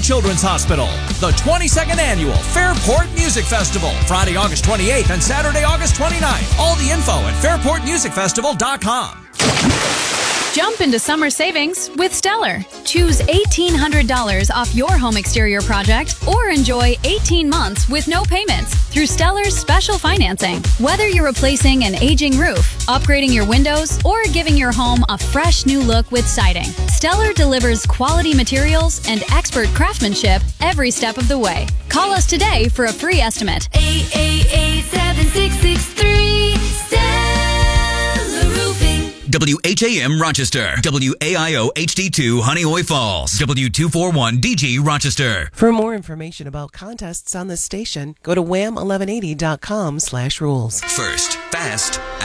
Children's Hospital. The 22nd Annual Fairport Music Festival, Friday, August 28th and Saturday, August 29th. All the info at fairportmusicfestival.com. Jump into summer savings with Stellar. Choose $1,800 off your home exterior project or enjoy 18 months with no payments through Stellar's special financing. Whether you're replacing an aging roof, upgrading your windows, or giving your home a fresh new look with siding, Stellar delivers quality materials and expert craftsmanship every step of the way. Call us today for a free estimate. 888-7663 Stellar Roofing. WHAM Rochester, WAIO HD2 Honeoye Falls, W241DG Rochester. For more information about contests on this station, go to wham1180.com/rules. First, fast,